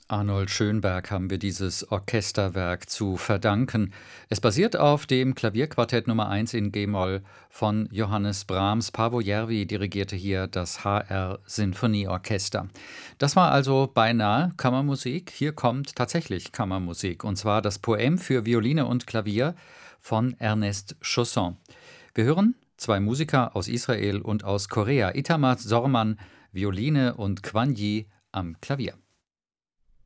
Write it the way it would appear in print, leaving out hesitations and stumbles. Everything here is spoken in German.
Arnold Schönberg haben wir dieses Orchesterwerk zu verdanken. Es basiert auf dem Klavierquartett Nummer 1 in G-Moll von Johannes Brahms. Paavo Järvi dirigierte hier das HR Sinfonieorchester. Das war also beinahe Kammermusik. Hier kommt tatsächlich Kammermusik, und zwar das Poème für Violine und Klavier von Ernest Chausson. Wir hören zwei Musiker aus Israel und aus Korea, Itamar Zorman, Violine, und Kwan Yi am Klavier.